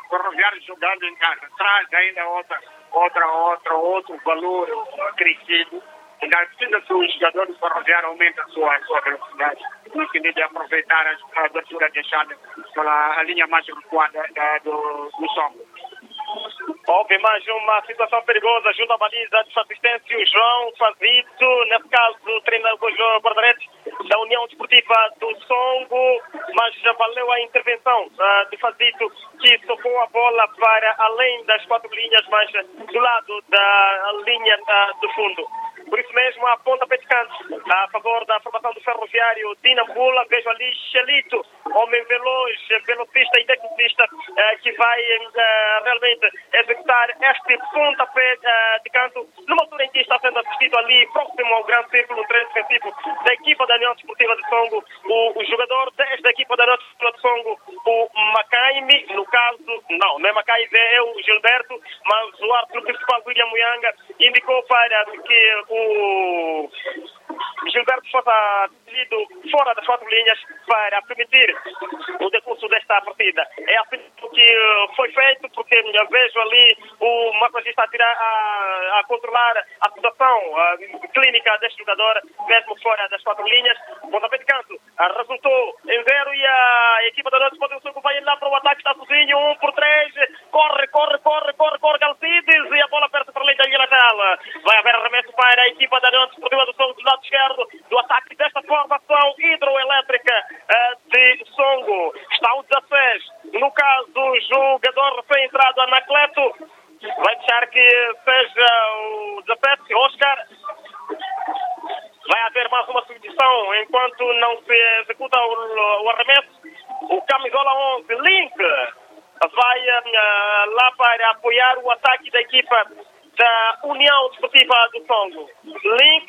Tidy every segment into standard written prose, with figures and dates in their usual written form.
Ferroviário jogando em casa traz ainda outro valor crescido. Ainda precisa que o jogador do Ferroviário aumente a sua velocidade, no sentido de aproveitar a abertura deixada pela linha mais recuada do Songo. Houve mais uma situação perigosa junto à baliza de assistência. O João Fazito, nesse caso, treinador com os guarda-redes da União Desportiva do Songo, mas já valeu a intervenção de Fazito, que tocou a bola para além das 4 linhas, mas do lado da linha do fundo. Por isso mesmo, a pontapé de canto a favor da formação do Ferroviário de Nampula. Vejo ali Xelito, homem veloz, velocista e tecnicista, que vai realmente executar este pontapé de canto, numa altura em que está sendo assistido ali, próximo ao grande círculo, no treino defensivo da equipa da União Desportiva de Songo, o jogador 10 da equipa da União Desportiva de Songo, o Macaime, no caso, não é Macaime, é o Gilberto, mas o árbitro principal, William Muyanga, indicou para que o Gilberto fosse decidido fora das 4 linhas para permitir o decurso desta partida. É assim que foi feito, porque vejo ali o massagista a controlar a situação clínica deste jogador, mesmo fora das 4 linhas. O pontapé de canto resultou em 0 e a equipa da Noite Sporting Songo vai lá para o ataque, está sozinho, 1 por 3, corre, Galcides, e a bola perto para além da linha lateral. Vai haver arremesso para a equipa da União Desportiva do Songo do lado esquerdo do ataque desta formação hidroelétrica de Songo. Está o 16, no caso do jogador recém-entrado, Anacleto. Vai deixar que seja o 17, Oscar. Vai haver mais uma substituição enquanto não se executa o arremesso. O camisola 11, Link, vai lá para apoiar o ataque da equipa da União Desportiva do Songo. Link,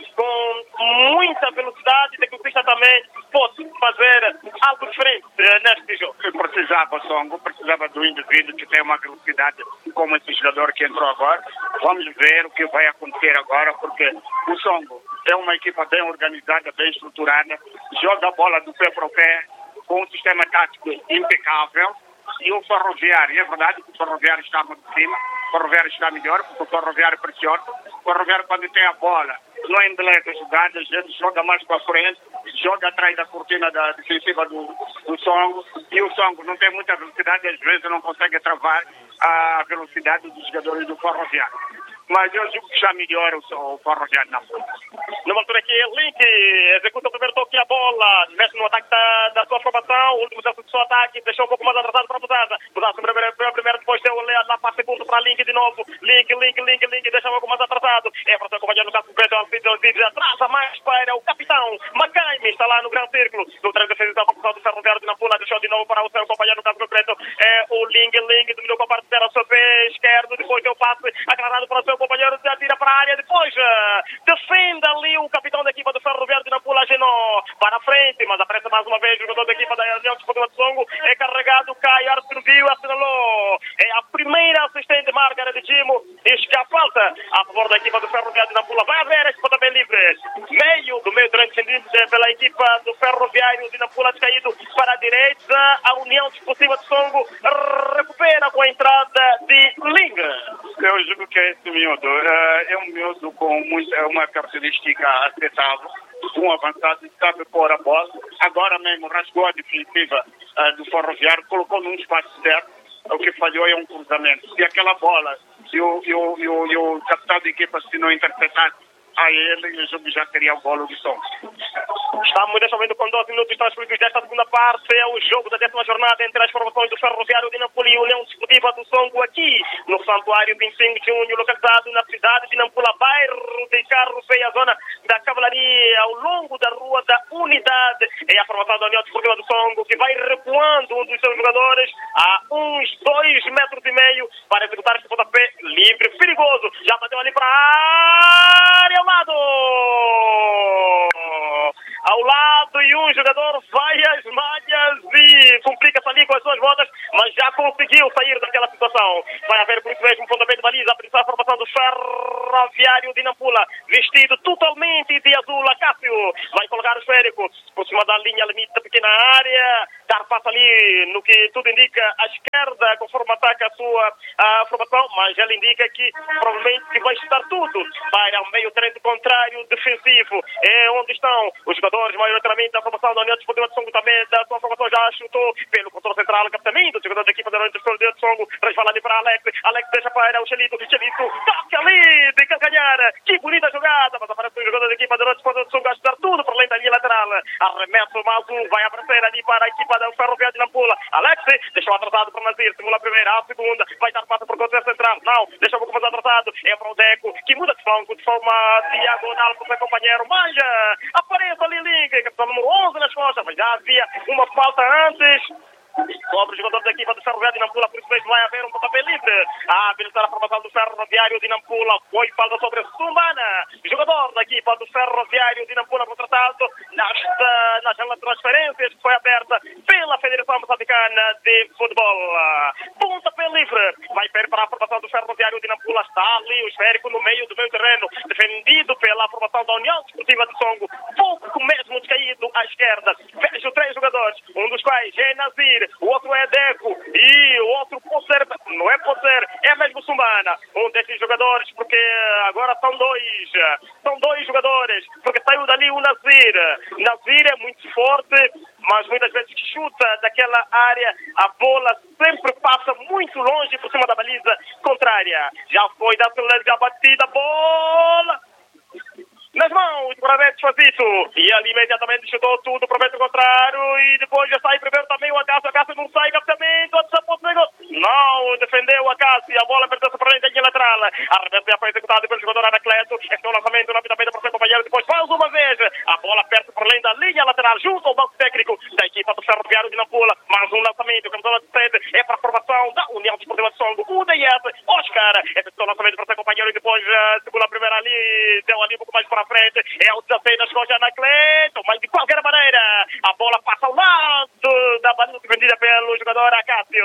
com muita velocidade, tecnicista também, pode fazer algo diferente neste jogo. O Songo precisava do indivíduo que tem uma velocidade como esse jogador que entrou agora. Vamos ver o que vai acontecer agora, porque o Songo é uma equipa bem organizada, bem estruturada, joga a bola do pé para o pé, com um sistema tático impecável. E o Ferroviário, é verdade que o Ferroviário está muito de cima, o Ferroviário está melhor, porque o Ferroviário pressiona. O Ferroviário, quando tem a bola, não endeleza jogadas, ele joga mais para frente, joga atrás da cortina defensiva do Songo, e o Songo não tem muita velocidade, às vezes não consegue travar a velocidade dos jogadores do Ferroviário. Mas eu julgo que já melhora o Ferroviário na frente. Numa altura que Link executa o primeiro toque e a bola, mexe no ataque da sua formação, o último do seu ataque, deixou um pouco mais atrasado para a Buzaza. Buzaza primeiro, depois deu lá passe curto para Link de novo. Link, deixa um pouco mais atrasado. É para seu companheiro no caso do Alcides, atrasa mais para o capitão Macaime, está lá no grande círculo. No treino defensivo da formação do Ferroviário de Nampula, deixou de novo para o seu companheiro no caso do Preto. É o Link, dominou com a parte dela, seu pé esquerdo, depois deu passe aclarado para o seu companheiro, atira para a área, depois defende ali o capitão da equipa do Ferroviário de Nampula, Genó, para a frente, mas aparece mais uma vez o jogador da equipa da União Desportiva de Songo, é carregado, cai, árbitro viu, assinalou, é a primeira assistente Margaret de Gimo, diz que há falta a favor da equipa do Ferroviário de Nampula. Vai haver este pontapé livre, meio treino defendido pela equipa do Ferroviário de Nampula, descaído para a direita, a União Desportiva de Songo recupera com a entrada de Linga. Eu julgo que é esse miúdo. É um miúdo com uma característica aceitável, um avançado, sabe pôr a bola. Agora mesmo rasgou a defensiva do Ferroviário, colocou num espaço certo. O que falhou é um cruzamento. Se aquela bola e o capitão de equipa se não interpretasse a ele, o jogo já teria o golo de Songo. Estamos neste momento com 12 minutos transferidos desta segunda parte. É o jogo da 10ª jornada entre as formações do Ferroviário de Nampula e a União Desportiva do Songo, aqui no Santuário 25 de Junho, localizado na cidade de Nampula, bairro de Carro Feio, a zona da Cavalaria, ao longo da Rua da Unidade. É a formação da União Desportiva do Songo que vai recuando um dos seus jogadores a uns 2,5 metros para executar este pontapé livre, perigoso. Já bateu ali para a área, ao lado, e um jogador vai às malhas e complica-se ali com as suas botas, mas já conseguiu sair daquela situação. Vai haver por isso mesmo um pontapé de baliza, a formação do Ferroviário de Nampula, vestido totalmente de azul. Acácio vai colocar o esférico por cima da linha limite da pequena área, dar passo ali no que tudo indica à esquerda, conforme ataca a sua formação, mas ele indica que provavelmente que vai chutar tudo para o meio terreno contrário defensivo. É onde estão os jogadores maioritariamente da formação da União Desportiva de Songo, também da sua formação já chutou pelo controle central, captamento, o jogador da equipa da União Desportiva de Songo, resvala ali para Alex deixa para o Chelito, toque ali de calcanhar, que bonita jogada, mas aparece o jogador da equipa da União Desportiva de Songo a chutar tudo para além da linha lateral, arremesso mais um, vai aparecer ali para a equipa da Ferroviário de Nampula. Alex deixou atrasado para Nazir, simula a primeira, a segunda, vai dar passo para o controle central, não, deixa um pouco mais atrasado, é para o Deco, que muda de flanco de forma diagonal para o seu companheiro, manja, aparece ali Link, capitão número 11 nas costas, mas já havia uma falta antes sobre o jogador da equipa do Ferroviário de Nampula, por isso mesmo vai haver um pontapé livre a habilitar a formação do Ferroviário de Nampula. Foi falta sobre Sumbana, jogador da equipa do Ferroviário de Nampula, contratado na janela de transferências que foi aberta pela Federação Moçambicana de Futebol. Pontapé livre vai para a formação do Ferroviário de Nampula. Está ali o esférico no meio do meio terreno, defendido pela formação da União Desportiva de Songo, pouco mesmo descaído à esquerda. Vejo 3 jogadores, um dos quais é Nazir, o outro é Deco e o outro pode ser, não pode ser, é mesmo Sumbana, um desses jogadores, porque agora são dois jogadores, porque saiu dali o Nazir. Nazir é muito forte, mas muitas vezes chuta daquela área, a bola sempre passa muito longe por cima da baliza contrária. Já foi da batida, bola nas mãos para Beto Fazito, e ali imediatamente chutou tudo para o metro contrário, e depois já sai primeiro também o Acácio não sai, captamento, não defendeu o Acácio, a bola pertence para a linha lateral, a foi executada pelo jogador Anacleto, este é o lançamento rapidamente para o seu companheiro, depois mais uma vez, a bola perto para além da linha lateral, junto ao banco técnico da equipa do Ferroviário de Nampula, mais um lançamento, que de sede é para a formação da União Desportiva de Songo, o DIS, Oscar, executou o lançamento para o seu companheiro, e depois segura a primeira ali, deu ali um pouco mais para frente, é o desafio das costas Anacleto, mas de qualquer maneira a bola passa ao lado da baliza defendida pelo jogador Acácio.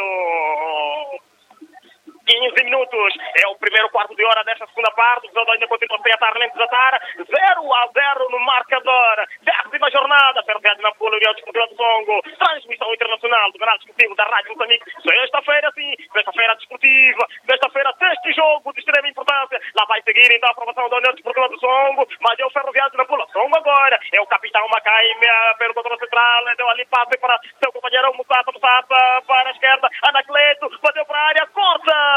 15 minutos, é o primeiro quarto de hora desta segunda parte, o jogo ainda continua sem atar nem desatar, 0-0 no marcador, 10ª jornada, Ferroviário de Nampula, União Desportiva de Songo, transmissão internacional do canal desportivo da Rádio Moçambique, sexta-feira sim, sexta-feira desportiva, sexta-feira deste jogo de extrema importância, lá vai seguir então a formação da União Desportiva de Songo, mas é o Ferroviário de Nampula, Songo agora, é o capitão Macaime pelo controle central, deu ali passe para seu companheiro Mussata para a esquerda, Anacleto, bateu para a área, corta!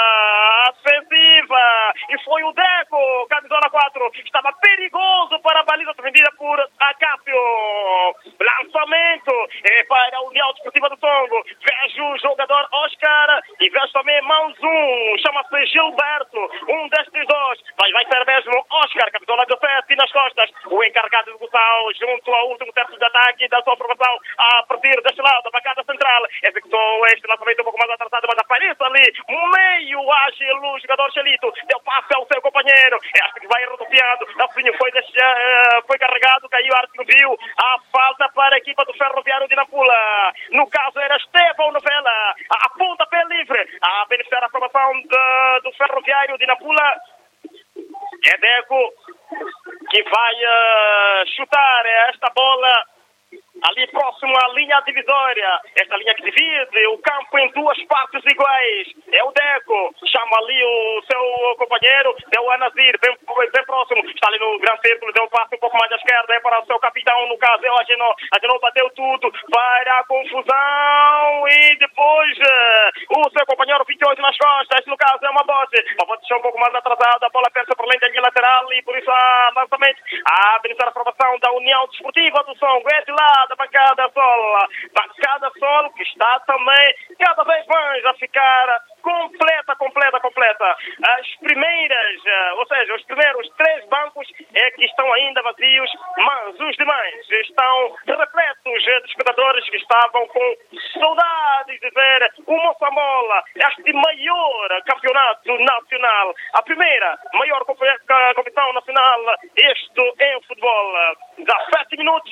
Defensiva, e foi o Deco, camisola 4, estava perigoso para a baliza defendida por Acácio. Lançamento para a União Desportiva do Songo, vejo o jogador Oscar e vejo também mais um, chama-se Gilberto, um destes dois, mas vai ser mesmo Oscar, camisola 17 nas costas, o encarregado de execução junto ao último terço de ataque da sua formação a partir deste lado da bancada central, executou este lançamento um pouco mais atrasado, mas aparece ali meio ágil o jogador Chelito, deu passe ao seu companheiro, acho que vai rodopiando, assim foi carregado, caiu, Arthur viu a falta para a equipa do Ferroviário de Nampula, no caso era Estevão Novela, a pontapé livre, a beneficiar a formação do Ferroviário de Nampula, é Deco que vai chutar esta bola ali próximo à linha divisória, esta linha que divide o campo em duas partes iguais, é o Deco, chama ali o seu companheiro, deu a Nazir, bem próximo, está ali no grande círculo, deu um passo um pouco mais à esquerda, é para o seu capitão, no caso é o Agenor bateu tudo, para a confusão, e depois o seu companheiro 28 nas costas, no caso é uma bote um pouco mais atrasada, a bola perto para além da linha lateral, e por isso há lançamento, a beneficiar a formação da União Desportiva do Songo, é de lá da bancada Sol, que está também cada vez mais a ficar completa. As primeiras, ou seja, os primeiros 3 bancos é que estão ainda vazios, mas os demais estão repletos de espectadores que estavam com saudades de ver o Moçambola, este maior campeonato nacional, a primeira maior competição nacional, isto é o futebol. 17 minutos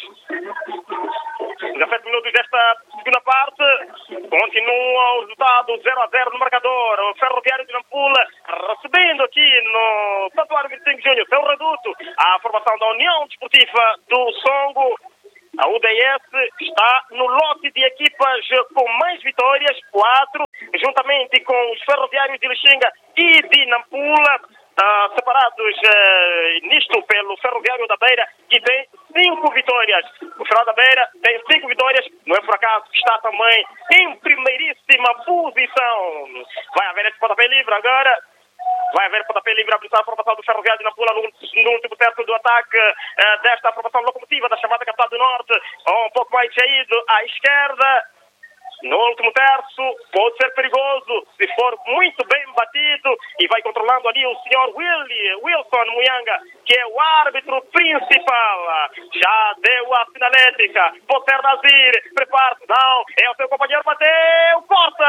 desta segunda parte, continua o resultado 0-0 no marcador, o Ferroviário de Nampula recebendo aqui no Santuário 25 de Junho, seu reduto, a formação da União Desportiva do Songo, A UDS está no lote de equipas com mais vitórias, 4, juntamente com os Ferroviários de Lixinga e de Nampula, separados nisto pelo Ferroviário da Beira, que tem 5 vitórias. O Ferroviário da Beira tem 5 vitórias, não é por acaso que está também em primeiríssima posição. Vai haver esse pontapé livre agora. Vai haver pontapé livre a aplicar a formação do Ferroviário de Nampula no último terço do ataque desta formação locomotiva da chamada Capital do Norte, um pouco mais saído à esquerda. No último terço, pode ser perigoso se for muito bem batido, e vai controlando ali o senhor Wilson Muyanga, que é o árbitro principal. Já deu a sinalética, pode ser Nazir, prepara-se, não, é o seu companheiro, bateu, corta!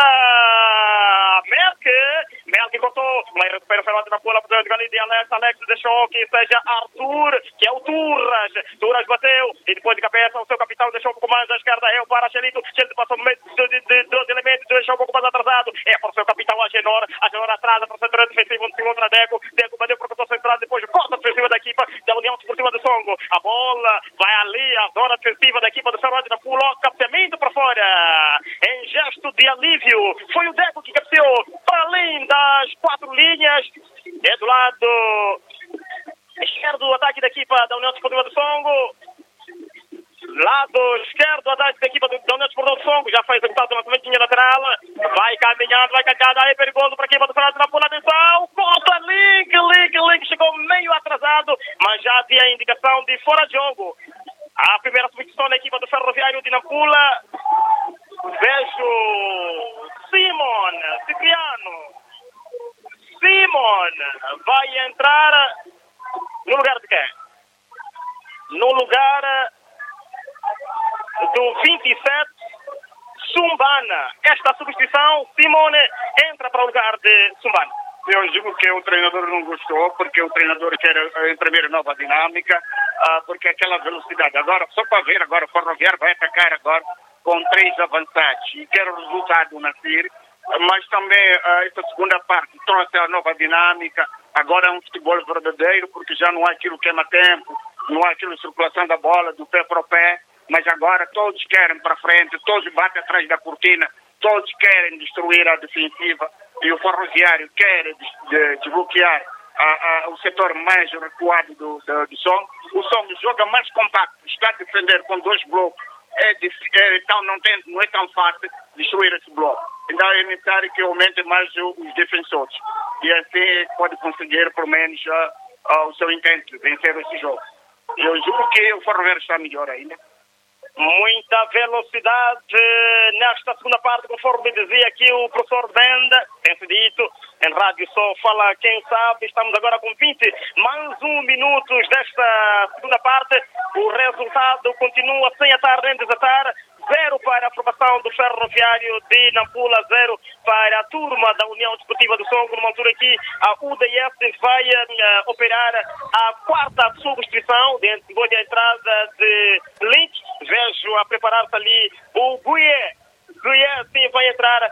Melk cortou, mas recupera o Ferroviário na bola, portanto, ali de Alex deixou que seja Arthur, que é o Turras bateu, e depois de cabeça o seu capitão deixou um pouco mais à esquerda, é o Parachelito, Chelito passou no meio dos elementos, deixou um pouco mais atrasado, é para o seu capitão Agenor atrasa para o centro defensivo, contra Deco bateu para o cantor central, depois corta defensiva da equipa da União Desportiva do Songo, a bola vai ali, a zona defensiva da equipa do Ferroviário da Pula, cabeceamento para fora, em gesto de alívio, foi o Deco que cabeceou para além das 4 linhas, é do lado esquerdo do ataque da equipa da União Desportiva do Songo. Lado esquerdo do ataque da equipa da União Desportiva do Songo, já foi executado o lançamento de linha lateral, vai caminhando, aí perigoso para a equipa do Ferroviário na Pula, atenção, corta, Link, chegou meio atrasado, mas já havia indicação de fora de jogo. A primeira substituição da equipa do Ferroviário de Nampula, vejo Cipriano vai entrar no lugar de quem? No lugar do 27, Sumbana. Esta substituição, Simone entra para o lugar de Sumbana. Eu digo que o treinador não gostou, porque o treinador quer imprimir nova dinâmica, porque aquela velocidade. Agora, só para ver, agora o Ferroviário vai atacar agora com 3 avançados. E quer o resultado nascer, mas também essa segunda parte trouxe a nova dinâmica. Agora é um futebol verdadeiro, porque já não há aquilo que queima tempo, não há aquilo de circulação da bola, do pé para o pé, mas agora todos querem para frente, todos batem atrás da cortina, todos querem destruir a defensiva, e o Ferroviário quer desbloquear o setor mais recuado do Songo. O Songo joga mais compacto, está a defender com 2 blocos, então não é tão fácil destruir esse bloco. Então é necessário que aumente mais os defensores, e assim pode conseguir pelo menos o seu intento de vencer esse jogo. Eu julgo que o Ferroviário está melhor ainda. Muita velocidade nesta segunda parte, conforme dizia aqui o professor Benda. Tem-se dito, em rádio só fala quem sabe. Estamos agora com 20 mais 1 minutos desta segunda parte. O resultado continua sem atar nem desatar. 0 para a formação do Ferroviário de Nampula, 0 para a turma da União Desportiva do Songo, numa altura que a UDS vai operar a 4ª substituição, depois da entrada de Link. Vejo a preparar-se ali o Guié, sim, vai entrar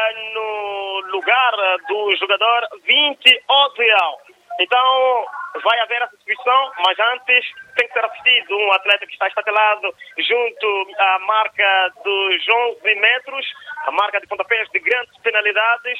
no lugar do jogador 20, Odial. Então, vai haver a substituição, mas antes tem que ser assistido um atleta que está estatelado junto à marca dos 11 metros, a marca de pontapés de grandes penalidades.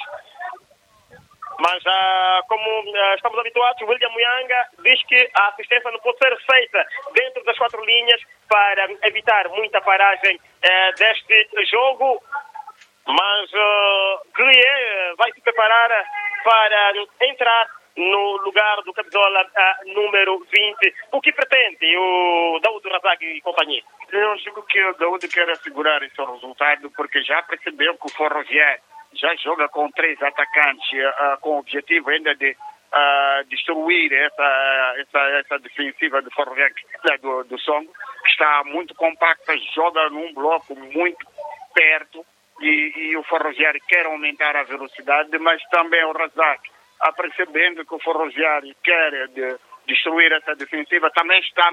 Mas, como estamos habituados, o William Muyanga diz que a assistência não pode ser feita dentro das 4 linhas para evitar muita paragem deste jogo. Mas Guilherme vai se preparar para entrar no lugar do camisola número 20. O que pretende o Daúdo Razak e companhia? Eu digo que o Daúdo quer assegurar esse resultado, porque já percebeu que o Ferroviário já joga com 3 atacantes, com o objetivo ainda de destruir essa defensiva do Ferroviário do Songo, que está muito compacta, joga num bloco muito perto, e o Ferroviário quer aumentar a velocidade, mas também o Razak, percebendo que o Ferroviário quer destruir essa defensiva, também está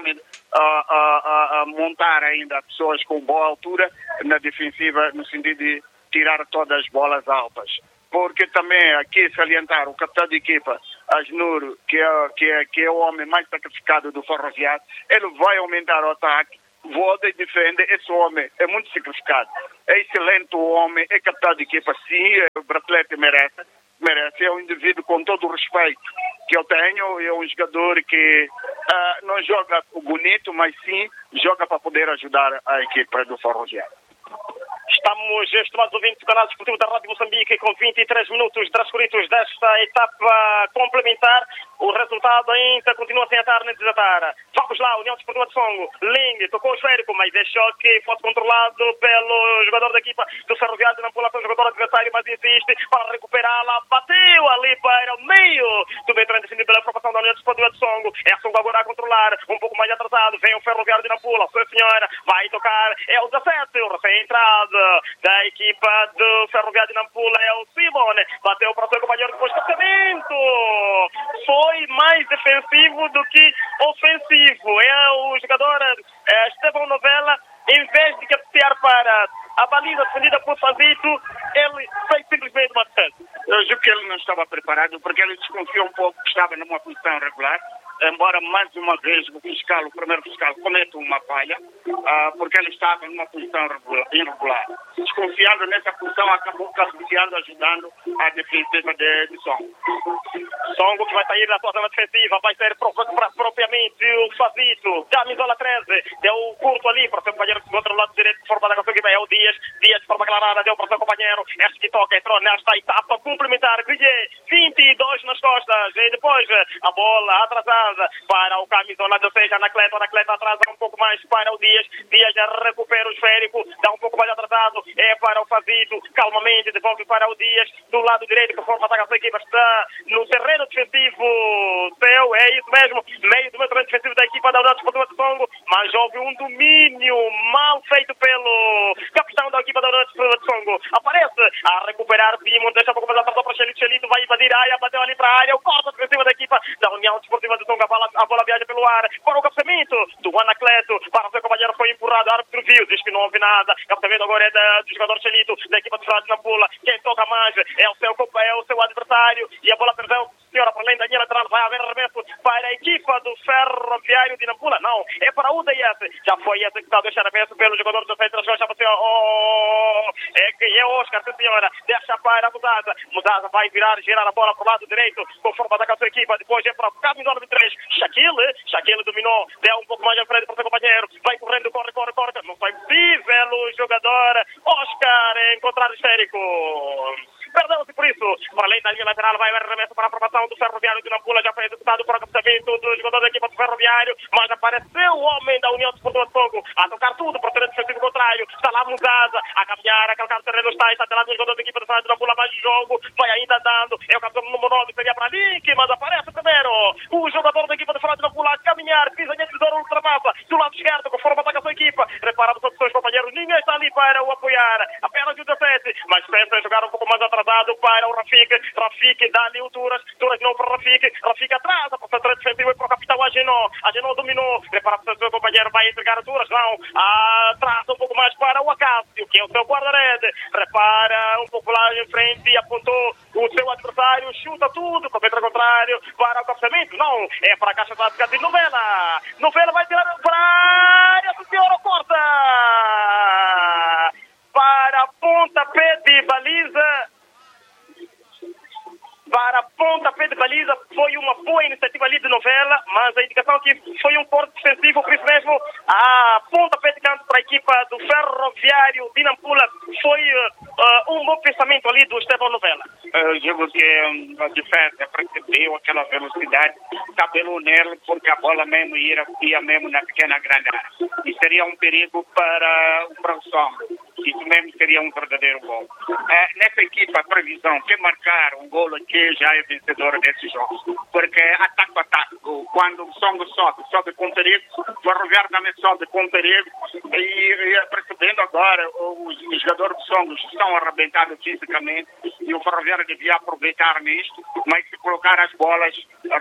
a montar ainda pessoas com boa altura na defensiva, no sentido de tirar todas as bolas altas. Porque também aqui salientar o capitão de equipa, Asnur, que é o homem mais sacrificado do Ferroviário, ele vai aumentar o ataque, volta e defende. Esse homem é muito sacrificado. É excelente o homem, é capitão de equipa, sim, o bracelete merece. É um indivíduo com todo o respeito que eu tenho, é um jogador que não joga bonito, mas sim joga para poder ajudar a equipa do Ferroviário. Estamos, estimados ouvintes do canal desportivo da Rádio Moçambique, com 23 minutos transcorridos desta etapa complementar. O resultado ainda continua sem atar nem desatar. Vamos lá, União Desportiva de Songo. Ling tocou o esférico, mas deixou que fosse controlado pelo jogador da equipa do Ferroviário de Nampula, o jogador adversário, mas insiste para recuperá-la. Bateu ali para o meio do meio terreno defendido pela formação da União Desportiva de Songo. É a Songo agora a controlar, um pouco mais atrasado. Vem o Ferroviário de Nampula, sua senhora, vai tocar. É o 17, o recém-entrado da equipa do Ferroviário de Nampula, é o Simone. Bateu para o seu companheiro depois do cabimento. Foi mais defensivo do que ofensivo. É o jogador Estevão Novella, em vez de cabecear para a baliza defendida por Fazito, ele fez simplesmente uma defesa. Eu julgo que ele não estava preparado, porque ele desconfiou um pouco que estava numa posição regular. Embora mais uma vez o primeiro fiscal, cometa uma falha, porque ele estava numa posição irregular. Desconfiando nessa posição, acabou cabeceando, ajudando a defensiva de Songo. Songo que vai sair da sua zona defensiva, vai ser propriamente o Fazito. Camisola 13, deu curto ali para o seu companheiro do outro lado direito, de forma da canção que vai, é o Dias. Dias de forma aclarada, deu para o seu companheiro. Este que toca, entrou nesta etapa complementar. Guilherme, 22 nas costas. E depois a bola atrasada para o camisola 16, Anacleto atrasa um pouco mais para o Dias recupera o esférico, dá um pouco mais atrasado, é para o Fazito, calmamente devolve para o Dias, do lado direito, que forma ataca a sua equipa, está no terreno defensivo seu, é isso mesmo, meio do meu terreno defensivo da equipa da União Desportiva de Songo, mas houve um domínio mal feito pelo capitão da equipa da União Desportiva de Songo, aparece a recuperar Simon, deixa um pouco mais atrasado para Xelito, vai invadir a área, bateu ali para a área, o corte defensivo da equipa da União Desportiva de Songo. A bola viaja pelo ar para o cabeceamento do Anacleto, para o seu companheiro, foi empurrado, o árbitro viu, diz que não houve nada. O cabeceamento agora é do jogador Xelito, da equipa de Ferroviário de Nampula. Quem toca mais é o seu adversário, e a bola perdeu. Senhora, para além da linha lateral, vai haver arremesso para a equipa do Ferroviário de Nampula. Não, é para o UDS. Já foi executado este arremesso pelo jogador do centro. É Oscar, sim senhora. Deixa para a Mudaza vai girar a bola para o lado direito, conforme ataca a sua equipa. Depois é para o camisola de 3. Shaquille dominou, deu um pouco mais à frente para o seu companheiro. Vai correndo, corre. Não foi possível o jogador Oscar encontrar o esférico. Perdão-se por isso. Para além da linha lateral, vai haver arremesso para a formação do Ferroviário de Nampula. Já foi executado por cabeceamento do jogador da equipa do Ferroviário, mas apareceu o homem da União Desportiva de Songo a tocar tudo para o terreno defensivo contrário. Está lá Muzaza a caminhar, a calcar o terreno, está de lado do jogador da equipa do Ferroviário de Nampula, mais de jogo, vai ainda dando. É o capitão número 9, seria para Link, mas aparece primeiro o jogador da equipa do Ferroviário de Nampula a caminhar, pisa em divisor, ultrapassa do lado esquerdo, conforme ataca a sua equipa. Repara os seus companheiros, ninguém está ali para o apoiar. Apenas o 17, mas pensa em jogar um pouco mais atrasado para o Rafik dá ali o Turas não para o Rafik atrasa para o centro defensivo e para o capitão Agenor dominou, prepara para o seu companheiro, vai entregar o Turas, não, atrasa um pouco mais para o Acácio, que é o seu guarda-rede, repara um pouco lá em frente e apontou o seu adversário, chuta tudo, para o contrário, para o cabeceamento, não, é para a caixa clássica de Novella vai tirar para a área, o senhor corta para pontapé de baliza. Para pontapé de baliza, foi uma boa iniciativa ali de Novella, mas a indicação que foi um corte defensivo, por isso mesmo a pontapé de canto para a equipa do Ferroviário de Nampula foi um bom pensamento ali do Estevão Novella. Eu digo que a defesa percebeu aquela velocidade, cabelo nele, porque a bola mesmo ia mesmo na pequena grande área. E seria um perigo para o Songo. Isso mesmo seria um verdadeiro gol. Nessa equipa, a previsão que marcar um gol aqui já é vencedor desse jogo. Porque ataque a ataque, quando o Songo sobe com perigo, o Ferroviário também sobe com perigo. E percebendo agora, os jogadores do Songo estão arrebentados fisicamente e o Ferroviário devia aproveitar nisto, mas se colocar as bolas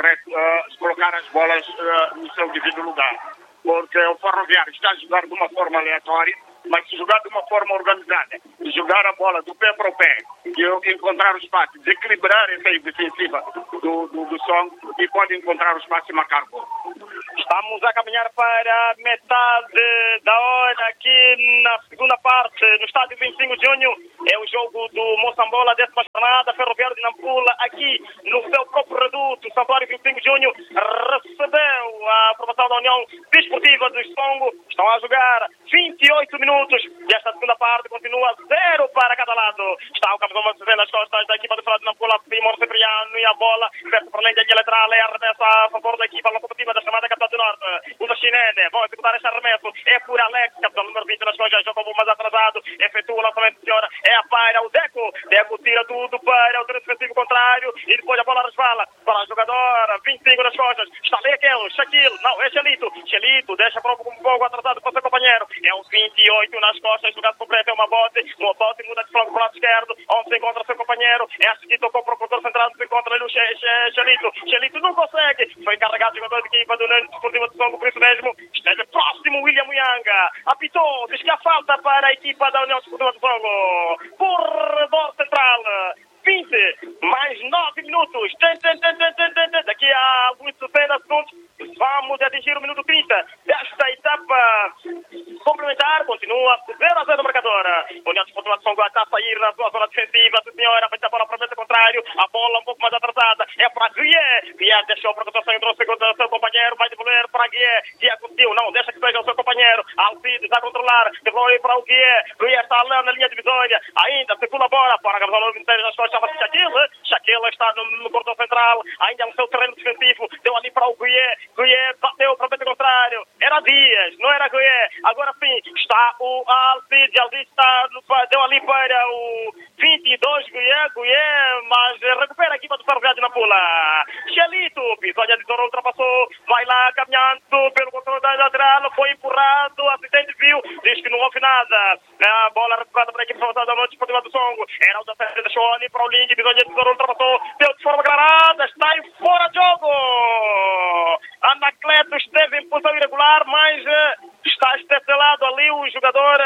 no seu devido lugar. Porque o Ferroviário está a jogar de uma forma aleatória, mas se jogar de uma forma organizada, jogar a bola do pé para o pé, e encontrar o espaço, desequilibrar essa defensiva do Songo e pode encontrar o espaço e marcar gol. Estamos a caminhar para metade da hora aqui na segunda parte, no estádio 25 de junho. É o jogo do Moçambola, 10ª jornada, Ferroviário de Nampula, aqui no seu próprio reduto. Santuário 25 de junho recebeu a aprovação da União Desportiva do Songo. Estão a jogar 28 minutos desta segunda parte, continua 0 para cada lado. Está o capitão Moisés nas costas da equipa do Ferroviário de Nampula, Timor Cipriano, e a bola versa para além da linha lateral, é arremessa a favor da equipa locomotiva da chamada capital do Norte. Usa Chinene, vão executar este arremesso, é por Alex, capitão número 20 nas costas, joga um pouco mais atrasado, efetua o lançamento, senhora, é a para o Deco tira tudo para o terreno defensivo contrário, e depois a bola resvala para a jogadora, 25 nas costas, está ali aquele, Shaquille, não, é Chelito deixa para um pouco atrasado para o seu companheiro, é um 28 nas costas, jogado completo, é uma bote muda de flanco para o lado esquerdo, onde se encontra o seu companheiro, é assim que tocou para o corredor central, se encontra ali o Chelito não consegue, foi encarregado de jogador de equipa do União Desportiva de Songo, por isso mesmo, esteve próximo William Muyanga, apitou, diz que há falta para a equipa da União Desportiva de Songo, corredor central, 20, mais 9 minutos, daqui a alguns 60 segundos, vamos atingir o minuto 30 desta etapa complementar, continua 0-0 no marcador. União Desportiva de Songo está a sair na sua zona defensiva, sim senhora, vai dar a bola para o contrário, a bola um pouco mais atrasada, é para Guié deixou a proteção, entrou o segundo seu companheiro, vai devolver para Guié conseguiu, não, deixa que seja o seu companheiro, Alcides a controlar, devolve para o Guié está lá na linha divisória, ainda circula a bola para a Gabriela 23 nas costas, chama-se Shaquille está no corredor central, ainda no seu terreno defensivo, deu ali para o Guié bateu para o pé contrário, era Dias, não era Guié, agora sim, está o Alcides deu ali para o 22, Guié, mas recupera a equipa do Ferroviário de Nampula. Chelito, Bisonha de Toro ultrapassou, vai lá caminhando pelo controle da lateral, foi empurrado, o assistente viu, diz que não houve nada. A bola recuperada para a equipe da União Desportiva do Songo. Era o da Festa, deixou ali para o Link, Bisonha de Toro ultrapassou, deu de forma aclarada, está em fora de jogo. Anacleto esteve em posição irregular, mas está estatelado ali o jogador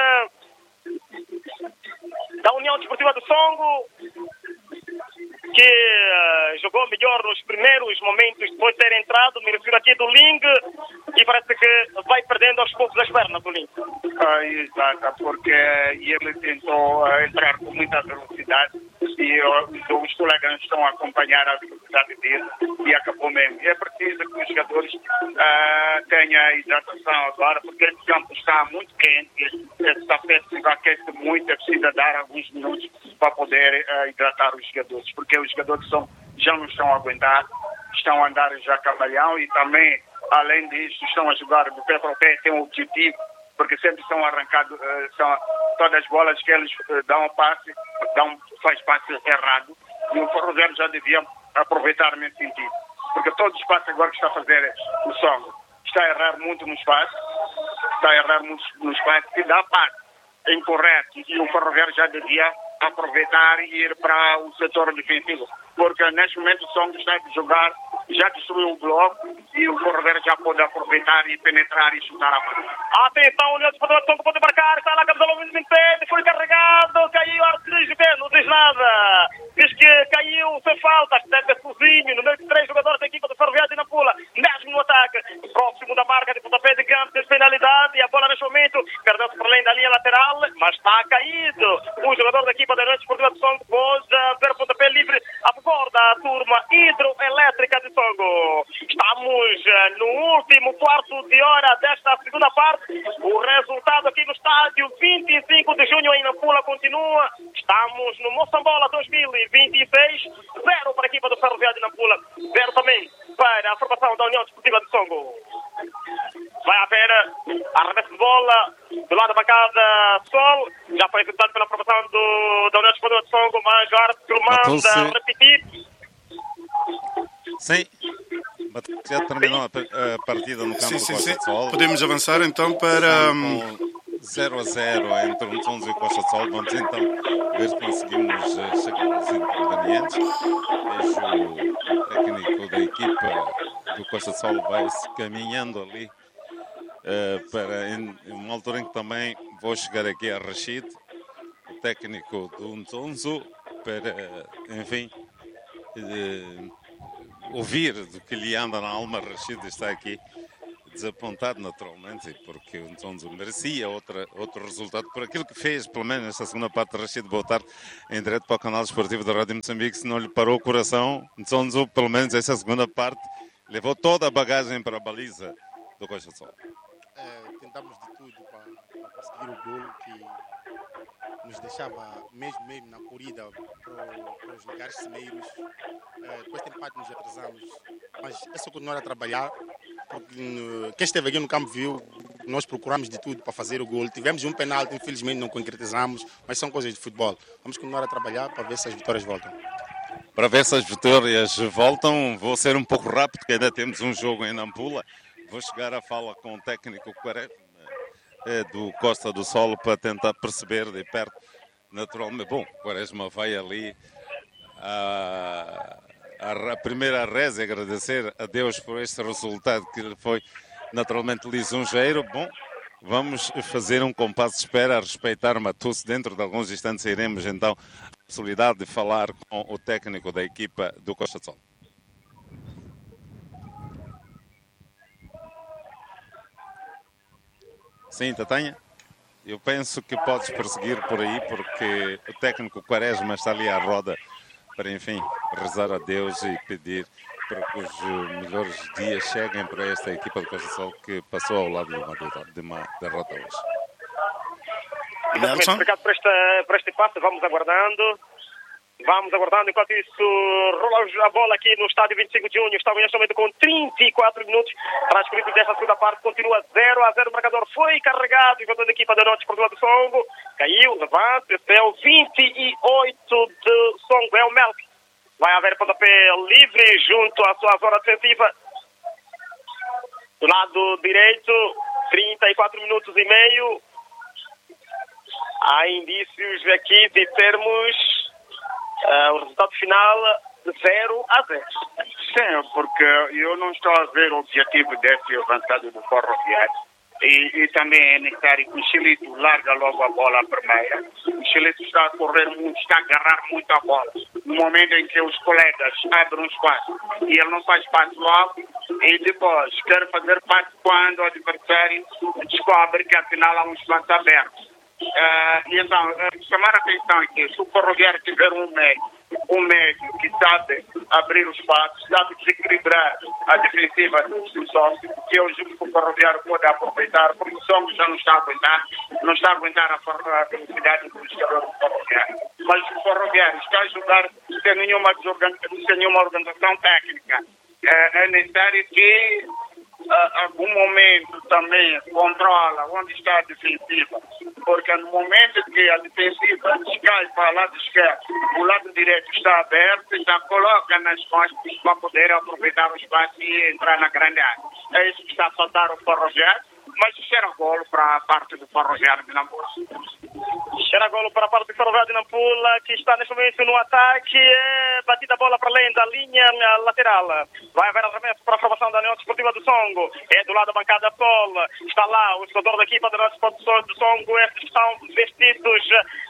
da União Desportiva do Songo, que jogou melhor nos primeiros momentos depois de ter entrado, me refiro aqui do Ling, e parece que vai perdendo aos poucos as pernas do Ling. Exato, porque ele tentou entrar com muita velocidade e os colegas estão a acompanhar a velocidade dele e acabou mesmo. É preciso que os jogadores tenham hidratação agora, porque esse campo está muito quente, esse tapete aquece muito, é preciso dar alguns minutos para poder hidratar os jogadores, porque os jogadores já não estão a aguentar, estão a andar já cavalhão e também, além disso, estão a jogar do pé para o pé, tem um objetivo, porque sempre são arrancados, todas as bolas que eles dão passe, faz passe errado, e o Ferroviário já devia aproveitar nesse sentido, porque todo o espaço agora que está a fazer o Songo, está a errar muito no espaço, e dá passe incorreto, e o Ferroviário já devia aproveitar e ir para o setor defensivo, porque neste momento o Songo está a jogar, já destruiu o bloco e o Ferroviário já pode aproveitar e penetrar e chutar a bola. Atenção, o União Desportiva de Songo pode marcar, está lá a camisola 27, foi carregado, caiu Arthur, não diz nada, diz que caiu sem falta, esteve sozinho no meio de 3 jogadores da equipa do Ferroviário de Nampula, mesmo no ataque, próximo da marca de pontapé de campo, de penalidade, e a bola neste momento perdeu-se para além da linha lateral, mas está caído. O jogador da equipa da União Desportiva de Songo pôs ver pontapé livre a favor da turma hidroelétrica de Songo. Estamos no último quarto de hora desta segunda parte. O resultado aqui no estádio 25 de junho em Nampula continua. Estamos no Moçambola 2026. 0 para a equipa do Ferroviário de Nampula. 0 também para a formação da União Desportiva de Songo. Vai haver arremesso de bola do lado da bancada Sol. Já foi executado pela formação da União Desportiva de Songo, mas o árbitro manda repetir. Sim. Já terminou a partida no campo do Costa de Sol. Podemos avançar então para... 0-0 entre o Songo e o Costa de Sol. Vamos então ver se conseguimos chegar aos intervenientes. Vejo o técnico da equipa do Costa de Sol vai-se caminhando ali para uma altura em que também vou chegar aqui a Rashid, o técnico do Nzonzo, para, enfim, ouvir do que lhe anda na alma. Rashid está aqui desapontado naturalmente, porque o Nzonzo merecia outro resultado por aquilo que fez, pelo menos nesta segunda parte. Rachid, boa tarde, em direto para o canal esportivo da Rádio Moçambique. Se não lhe parou o coração, Nzonzo, pelo menos essa segunda parte, levou toda a bagagem para a baliza do Costa do Sol. Tentamos de tudo para conseguir o golo que nos deixava mesmo na corrida para os lugares cimeiros. Depois de empate nos atrasamos, mas é só continuar a trabalhar, porque quem esteve aqui no campo viu, nós procuramos de tudo para fazer o golo. Tivemos um penalti, infelizmente não concretizamos, mas são coisas de futebol. Vamos continuar a trabalhar para ver se as vitórias voltam. Para ver se as vitórias voltam, vou ser um pouco rápido, porque ainda temos um jogo em Nampula. Vou chegar à fala com o técnico do Costa do Sol para tentar perceber de perto, naturalmente. Bom, Quaresma vai ali a primeira reza e agradecer a Deus por este resultado que foi naturalmente lisonjeiro. Bom, vamos fazer um compasso de espera a respeitar Matusse. Dentro de alguns instantes iremos então a possibilidade de falar com o técnico da equipa do Costa do Sol. Sim, Tatanha? Eu penso que podes prosseguir por aí, porque o técnico Quaresma está ali à roda para, enfim, rezar a Deus e pedir para que os melhores dias cheguem para esta equipa do Costa do Sol que passou ao lado de uma derrota hoje. Nelson? Obrigado por este passe, vamos aguardando enquanto isso rola a bola aqui no estádio 25 de junho. Estava neste momento com 34 minutos. Transcorrido desta segunda parte, continua 0-0. O marcador foi carregado enquanto a equipa da Norte Esportiva do Songo caiu, levante, é o 28 de Songo, é o Melk. Vai haver pontapé livre junto à sua zona defensiva. Do lado direito, 34 minutos e meio. Há indícios aqui de termos o resultado final de 0-0. Sim, porque eu não estou a ver o objetivo desse avançado do Ferroviário. E também é necessário que o Chilito larga logo a bola à primeira. O Chilito está a correr muito, está a agarrar muito a bola. No momento em que os colegas abrem um espaço e ele não faz passe logo, e depois quer fazer passe quando o adversário descobre que afinal há um espaço aberto. Então, chamar a atenção aqui, se o Ferroviário tiver um médio que sabe abrir os espaços, sabe desequilibrar a defensiva do Songo, que eu julgo que o Ferroviário pode aproveitar, porque o Songo já não está a aguentar a velocidade do jogador do Ferroviário. Mas o Ferroviário está a jogar sem nenhuma organização técnica. É necessário que algum momento também controla onde está a defensiva, porque no momento que a defensiva cai para o lado esquerdo, o lado direito está aberto, já coloca nas costas para poder aproveitar o espaço e entrar na grande área. É isso que está a faltar o Ferroviário, mas cheira golo para a parte do Ferroviário de Nampula. Cheira golo para a parte do Ferroviário de Nampula, que está neste momento no ataque. Batida a bola para além da linha lateral. Vai haver arremesso para a formação da União Desportiva do Songo. É do lado da bancada Sol. Está lá o jogador da equipa da União Desportiva do Songo. Estes estão vestidos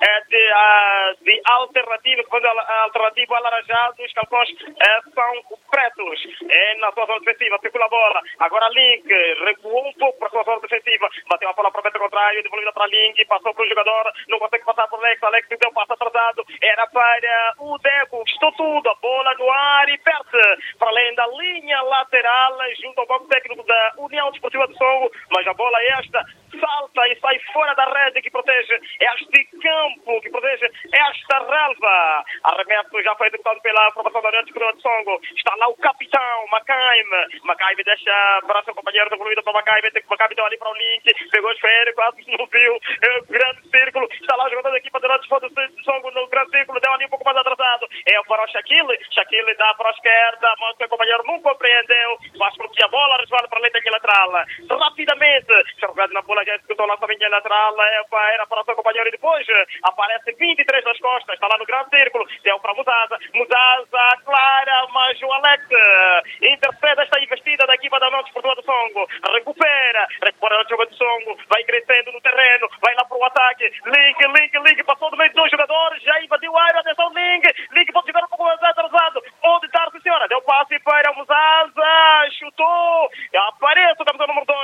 de alternativo, alternativo alaranjado. Os calções são pretos. É na sua zona defensiva. Circula a bola. Agora Link recuou um pouco para a sua zona defensiva. Bateu a bola para o metro contrário. Devolvida para Link. Passou para o jogador. Não consegue passar por Alex. Alex deu um passo atrasado. Era para o Deco. Estou tudo. A bola no ar e perto. Para além da linha lateral. Junto ao banco técnico da União Desportiva do Songo. Mas a bola esta salta e sai fora da rede que protege este campo, que protege esta relva. Arremesso já foi executado pela formação da União Desportiva do Songo. Está lá o capitão, Macaime deixa para seu companheiro, devolvido para Macaime deu ali para o Link, pegou o esférico, quase não viu, grande círculo. Está lá o jogador da equipa da União Desportiva do Songo no grande círculo, deu ali um pouco mais atrasado. É para o Shaquille dá para a esquerda, mas seu companheiro não compreendeu, faz com que a bola resvala para a linha lateral. Rapidamente, Ferroviário na bola já executou a nossa linha lateral, era para o seu companheiro e depois aparece 23 nas costas, está lá no grande círculo, deu para Mudaza, clara, mas o Alex intercede esta investida da equipa da União Desportiva do Songo, recupera o jogo do Songo, vai crescendo no terreno, vai lá para o ataque, Link, passou do meio de dois jogadores, já invadiu a área, atenção Link pode jogar um pouco mais atrasado, onde está a senhora, deu passe para Mudaza, chutou, aparece o campeão número 2,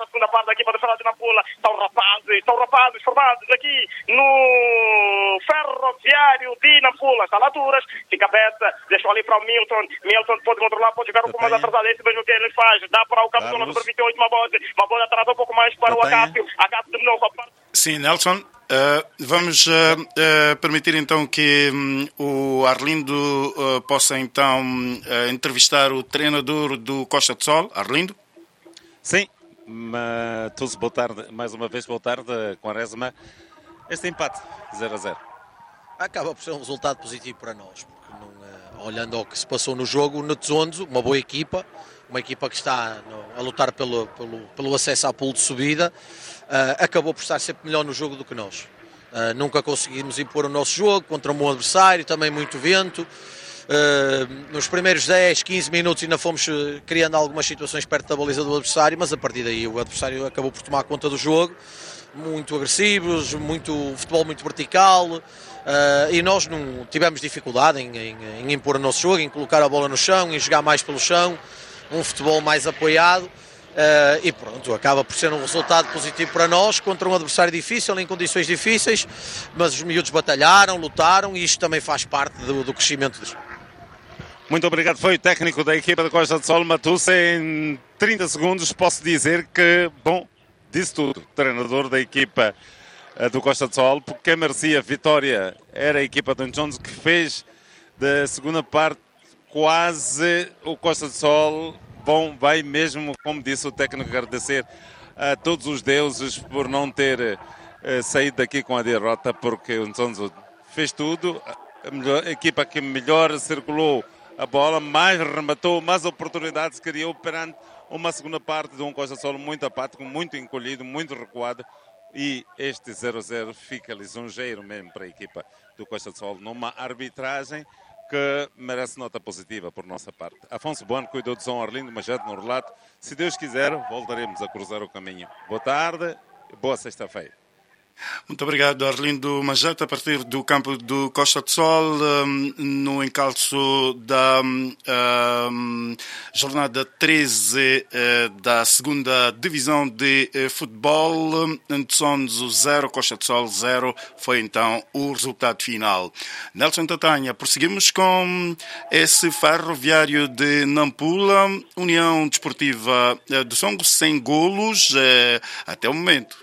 Começa a segunda parte da equipa do Ferroviário de Nampula. São rapazes formados aqui no Ferroviário de Nampula. Está lá Alturas, de cabeça, deixou ali para o Milton. Milton pode controlar, pode jogar um pouco mais atrasado. Esse mesmo que ele faz. Dá para o capitão número 28, Mabode atrasa um pouco mais para o Acácio. Acácio terminou com a parte. Sim, Nelson. Vamos permitir então que o Arlindo possa então entrevistar o treinador do Costa do Sol. Arlindo? Sim, Matuso, boa tarde, mais uma vez boa tarde, Quaresma. Este empate 0-0 acaba por ser um resultado positivo para nós, porque olhando ao que se passou no jogo, o Netzonzo, uma boa equipa, uma equipa que está a lutar pelo acesso à pool de subida, acabou por estar sempre melhor no jogo do que nós. Nunca conseguimos impor o nosso jogo contra um bom adversário, também muito vento. Nos primeiros 10, 15 minutos ainda fomos criando algumas situações perto da baliza do adversário, mas a partir daí o adversário acabou por tomar conta do jogo, muito agressivos, futebol muito vertical, e nós não tivemos dificuldade em impor o nosso jogo, em colocar a bola no chão, em jogar mais pelo chão, um futebol mais apoiado. E pronto, acaba por ser um resultado positivo para nós contra um adversário difícil, em condições difíceis, mas os miúdos batalharam, lutaram e isto também faz parte do crescimento deles. Muito obrigado, foi o técnico da equipa da Costa do Sol, Matuso. Em 30 segundos posso dizer que, bom, disse tudo, treinador da equipa do Costa do Sol, porque quem merecia a vitória era a equipa de Jones, que fez da segunda parte quase o Costa do Sol. Bom, vai mesmo, como disse o técnico, agradecer a todos os deuses por não ter saído daqui com a derrota, porque o Nzonzo fez tudo. A equipa que melhor circulou a bola, mais rematou, mais oportunidades criou perante uma segunda parte de um Costa Sol muito apático, muito encolhido, muito recuado. E este 0-0 fica lisonjeiro mesmo para a equipa do Costa Sol, numa arbitragem que merece nota positiva por nossa parte. Afonso Bueno cuidou de São Arlindo Machado no relato. Se Deus quiser, voltaremos a cruzar o caminho. Boa tarde, boa sexta-feira. Muito obrigado, Arlindo Majeta, a partir do campo do Costa do Sol, no encalço da jornada 13 da segunda divisão de futebol. Ntsonzo 0, Costa do Sol 0, foi então o resultado final. Nelson Tatanha, prosseguimos com esse Ferroviário de Nampula, União Desportiva do Songo, sem golos até o momento.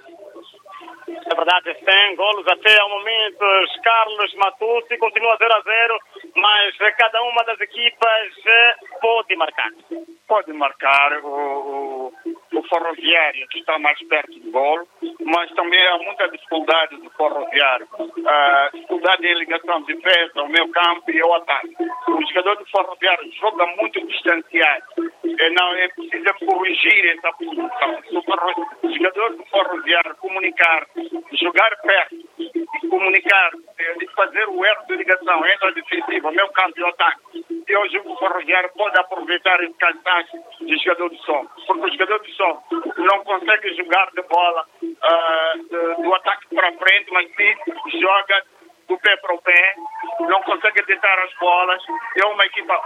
É verdade, 100 golos até ao momento. Carlos Matusi continua 0-0, mas cada uma das equipas pode marcar. Pode marcar o Ferroviário, que está mais perto do gol, mas também há muita dificuldade do Ferroviário. Dificuldade em ligação de defesa, o meio campo e o ataque. O jogador do Ferroviário joga muito distanciado. Não é preciso corrigir essa posição. O jogador do Ferroviário comunicar, jogar perto, comunicar, fazer o erro de ligação entre a defensiva, meio campo e o ataque. E hoje o Ferroviário pode aproveitar esse cansaço do jogador de som, porque o jogador de som não consegue jogar de bola do ataque para frente, mas sim joga do pé para o pé, não consegue deitar as bolas. É uma equipa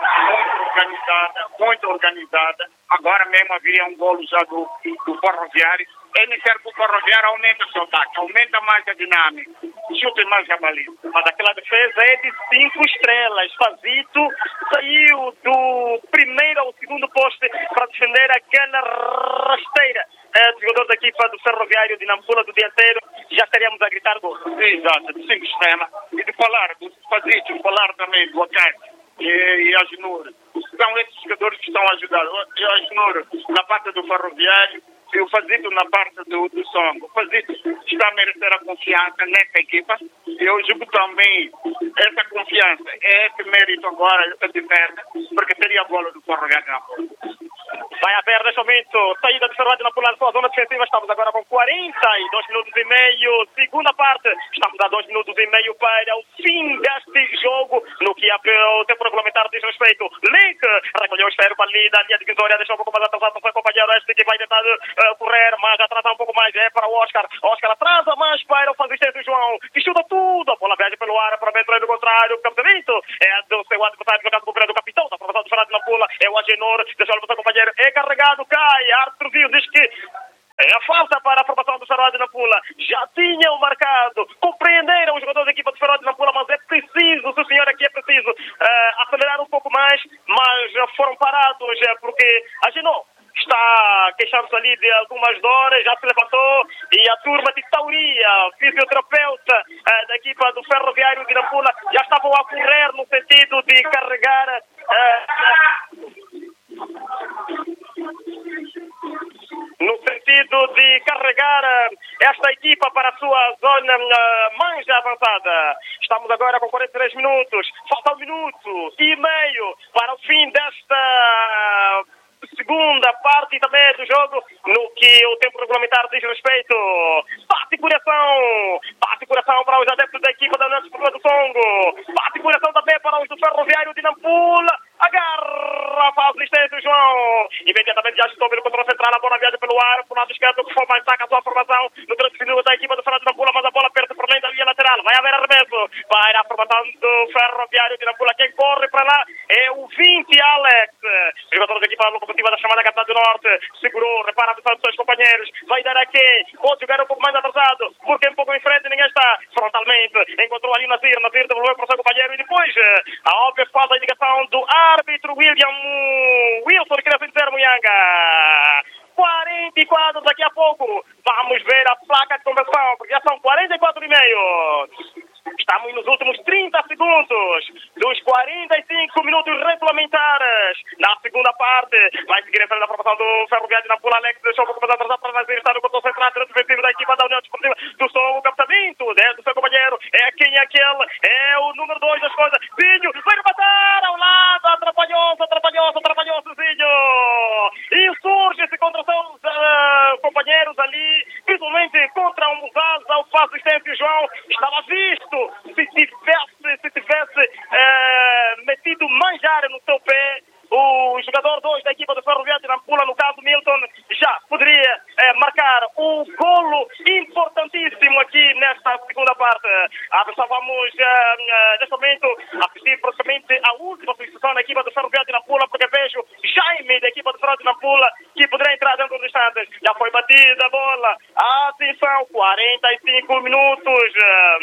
muito organizada. Agora mesmo havia um golo já do Ferroviário. É necessário que o Ferroviário aumente o seu ataque, aumenta mais a dinâmica, chute mais a baliza. Mas aquela defesa é de 5 estrelas. Fazito saiu do primeiro ao segundo poste para defender aquela rasteira. Jogador da equipa do Ferroviário de Nampula, do dianteiro, já estaríamos a gritar gol. Exato, de 5 estrelas. E de falar do Fazito, falar também do Acácio e a Genur. São esses jogadores que estão a ajudar. E a Genur na parte do Ferroviário e o Fazito na parte do Songo. O Fazito está a merecer a confiança nessa equipa. E eu julgo também essa confiança, esse mérito agora de perda, porque teria a bola do Ferroviário. Vai haver neste momento saída do Ferroviário na Nampula, sua zona defensiva. Estamos agora com 42 minutos e meio. Segunda parte, estamos a 2 minutos e meio para o fim deste jogo. No que o tempo regulamentar diz respeito. Link recolheu o esfero para ali da linha divisória, deixou um pouco mais atrasado. Foi companheiro este que vai tentar correr, mas atrasar um pouco mais. É para o Oscar. Oscar atrasa, mas para o assistente João, que chuta tudo. A bola viaja pelo ar para o meio do contrário. O capitão é do seu adversário, no caso do do capitão da formação do Ferroviário de Nampula. É o Agenor, deixou o seu companheiro. É carregado, cai. Arthur Viu diz que falta para a formação do Ferroviário de Nampula. Já tinham marcado, compreenderam os jogadores da equipa do Ferroviário de Nampula, mas é preciso, se o senhor aqui é preciso acelerar um pouco mais, mas foram parados porque a Genô está queixando-se ali de algumas dores, já se levantou, e a turma de Tauria, fisioterapeuta da equipa do Ferroviário de Nampula, já estavam a correr no sentido de carregar esta equipa para a sua zona manja avançada. Estamos agora com 43 minutos, falta 1 minuto e meio para o fim desta segunda parte também do jogo, no que o tempo regulamentar diz respeito. Bate coração para os adeptos da equipa da União Desportiva do Songo, bate coração também para os do Ferroviário de Nampula. Agarra, faz licença, João. Imediatamente já estou vendo o controle central, a bola viaja pelo ar, por lado esquerdo, que for mais saca a sua formação no transferido da equipa do Ferroviário de Nampula, mas a bola perde por além da linha lateral. Vai haver arremesso, vai a formação do Ferroviário de Nampula. Quem corre para lá é o 20, Alex, jogador da equipa locomotiva da chamada Capital do Norte. Segurou, repara a visão dos seus companheiros, vai dar a quem? Pode jogar um pouco mais atrasado, porque um pouco em frente ninguém está. Frontalmente, encontrou ali Nazir devolveu para o seu companheiro e depois a OPE faz a indicação do árbitro Wilson, que queria dizer Muyanga. 44 daqui a pouco. Vamos ver a placa de conversão, porque já são 44 e meio. Estamos nos últimos 30 segundos dos 45 minutos regulamentares. Na segunda parte, vai seguir em frente a formação do Ferroviário de Nampula. Alex deixou um pouco mais atrasado para Nazir estar no controle central defensivo da equipa da União Desportiva do Songo. O captamento do seu companheiro é quem é aquele, é o número 2 das coisas. Zinho vai rematar ao lado, atrapalhou-se, Zinho. Insurge-se contra os seus companheiros ali, principalmente contra o Musaza, o faz assistência. João estava visto. Se tivesse metido manjar no seu pé, o jogador 2 da equipa do Ferroviário de Nampula, no caso Milton, já poderia marcar um golo importantíssimo aqui nesta segunda parte. Só vamos, neste momento, assistir praticamente a última posição da equipa do Ferroviário de Nampula, porque vejo Jaime da equipa do Ferroviário de Nampula, que poderá entrar dentro dos instantes. Já foi batida a bola. Atenção, 45 minutos.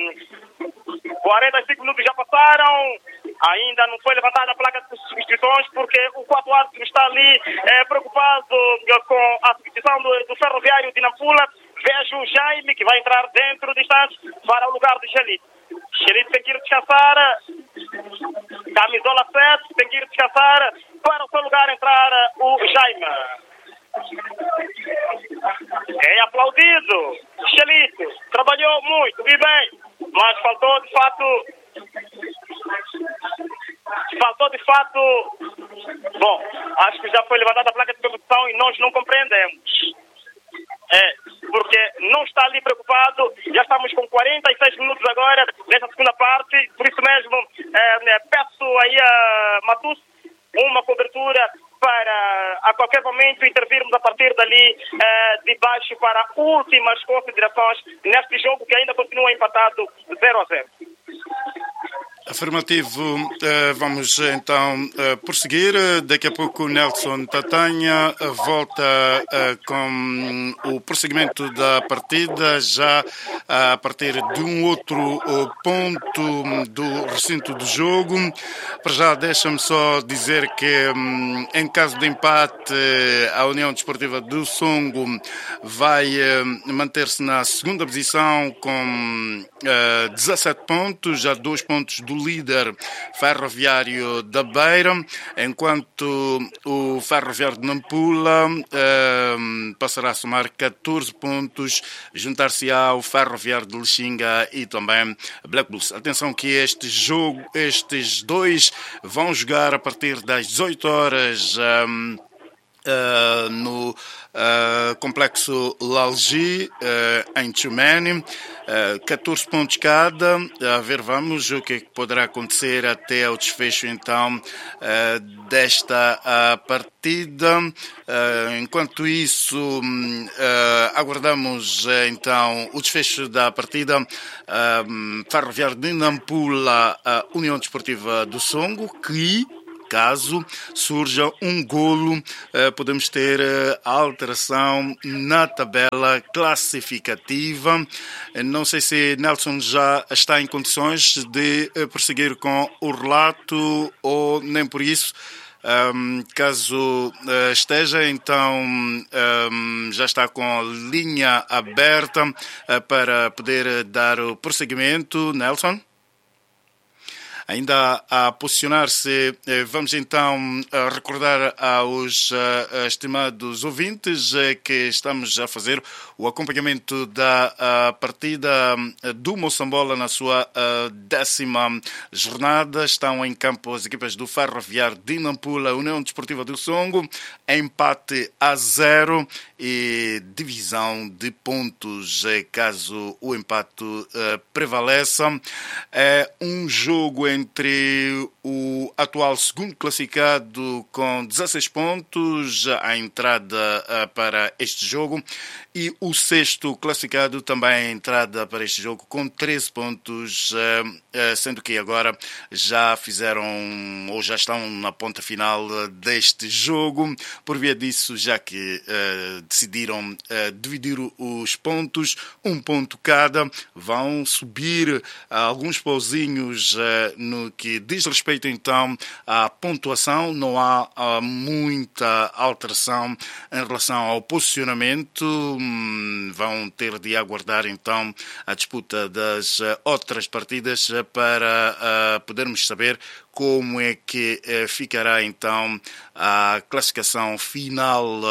45 minutos já passaram. Ainda não foi levantada a placa de substituições, porque o quarto árbitro está ali preocupado com a substituição do Ferroviário de Nampula. Vejo o Jaime, que vai entrar dentro do instante para o lugar de Xelito. Xelito tem que ir descansar. Camisola 7 tem que ir descansar. Para o seu lugar entrar o Jaime. É aplaudido. Xelito trabalhou muito e bem, mas faltou de fato. Bom, acho que já foi levantada a placa de produção e nós não compreendemos. Porque não está ali preocupado. Já estamos com 46 minutos agora nessa segunda parte. Por isso mesmo, peço aí a Matus uma cobertura para a qualquer momento intervirmos a partir dali de baixo para últimas considerações neste jogo que ainda continua empatado 0-0. Afirmativo. Vamos então prosseguir. Daqui a pouco Nelson Tatanha volta com o prosseguimento da partida, já a partir de um outro ponto do recinto do jogo. Para já deixa-me só dizer que em caso de empate a União Desportiva do Songo vai manter-se na segunda posição com 17 pontos, já 2 pontos do líder Ferroviário da Beira, enquanto o Ferroviário de Nampula passará a somar 14 pontos, juntar-se ao Ferroviário de Lixinga e também Black Bulls. Atenção que estes dois vão jogar a partir das 18 horas no complexo Lalji em Tchumene, 14 pontos cada. A ver, vamos o que poderá acontecer até o desfecho então desta partida. Enquanto isso, aguardamos então o desfecho da partida. Ferroviário de Nampula, União Desportiva do Songo, que caso surja um golo, podemos ter alteração na tabela classificativa. Não sei se Nelson já está em condições de prosseguir com o relato ou nem por isso. Caso esteja, então já está com a linha aberta para poder dar o prosseguimento. Nelson? Ainda a posicionar-se, vamos então recordar aos estimados ouvintes que estamos a fazer o acompanhamento da partida do Moçambola na sua 10ª jornada. Estão em campo as equipas do Ferroviário de Nampula, União Desportiva do Songo, empate a 0 e divisão de pontos caso o empate prevaleça. É um jogo entre o atual segundo classificado com 16 pontos, a entrada para este jogo, e o sexto classificado também a entrada para este jogo com 13 pontos, sendo que agora já fizeram ou já estão na ponta final deste jogo, por via disso, já que decidiram dividir os pontos, um ponto cada, vão subir alguns pauzinhos no que diz respeito então à pontuação. Não há muita alteração em relação ao posicionamento. Vão ter de aguardar então a disputa das outras partidas para podermos saber como é que ficará então a classificação final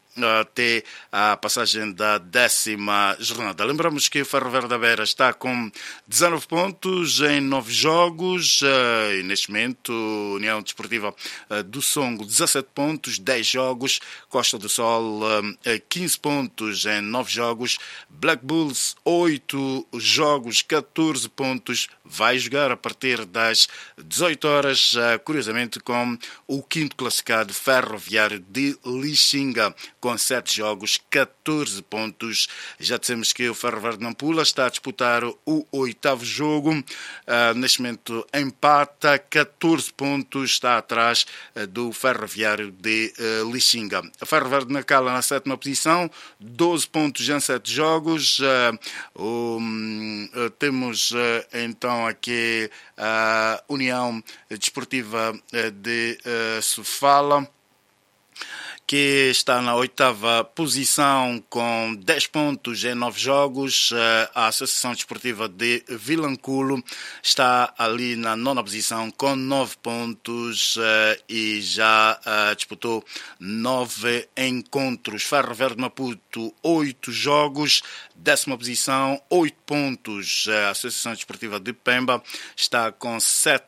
até a passagem da 10ª jornada. Lembramos que o Ferroviário da Beira está com 19 pontos em 9 jogos e neste momento União Desportiva do Songo 17 pontos, 10 jogos, Costa do Sol 15 pontos em 9 jogos, Black Bulls 8 jogos, 14 pontos, vai jogar a partir das 18 horas, curiosamente com o quinto classificado Ferroviário de Lixinga, com 7 jogos, 14 pontos. Já dissemos que o Ferroviário de Nampula está a disputar o 8º jogo. Neste momento empata, 14 pontos, está atrás do Ferroviário de Lixinga. O Ferroviário de Nacala na 7ª posição, 12 pontos em 7 jogos. Temos então aqui a União Desportiva de Sofala, que está na 8ª posição com 10 pontos em 9 jogos. A Associação Desportiva de Vilanculo está ali na 9ª posição com 9 pontos e já disputou 9 encontros. Ferroviário de Maputo, 8 jogos, 10ª posição, 8 pontos. A Associação Desportiva de Pemba está com 7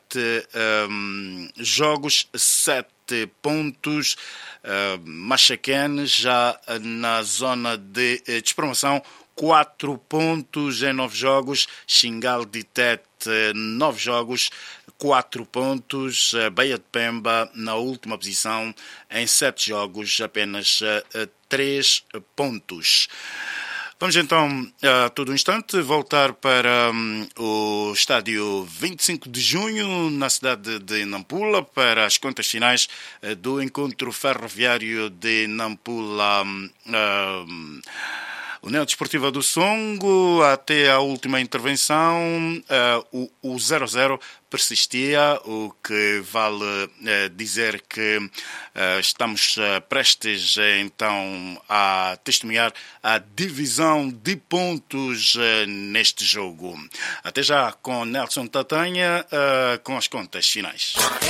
jogos, 7 pontos. Machaquene já na zona de despromoção, 4 pontos em 9 jogos. Xingal de Tete, 9 jogos, 4 pontos. Baía de Pemba na última posição em 7 jogos, apenas 3 pontos. Vamos então, a todo instante, voltar para o estádio 25 de junho, na cidade de Nampula, para as contas finais do encontro ferroviário de Nampula. União Desportiva do Songo, até a última intervenção, o 0-0 persistia, o que vale dizer que estamos prestes então a testemunhar a divisão de pontos neste jogo. Até já com Nelson Tatanha, com as contas finais.